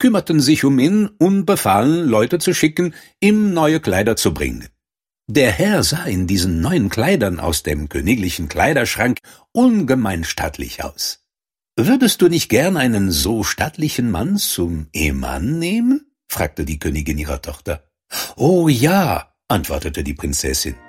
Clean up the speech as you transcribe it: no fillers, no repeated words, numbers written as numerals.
kümmerten sich um ihn und befahlen, Leute zu schicken, ihm neue Kleider zu bringen. Der Herr sah in diesen neuen Kleidern aus dem königlichen Kleiderschrank ungemein stattlich aus. »Würdest du nicht gern einen so stattlichen Mann zum Ehemann nehmen?« fragte die Königin ihrer Tochter. »Oh ja«, antwortete die Prinzessin.